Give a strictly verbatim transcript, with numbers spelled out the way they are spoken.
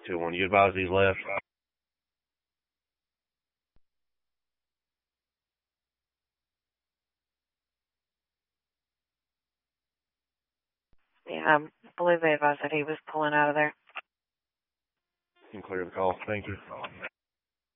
two one. You advise he's left? Yeah, I believe they advised that he was pulling out of there. You can clear the call. Thank you.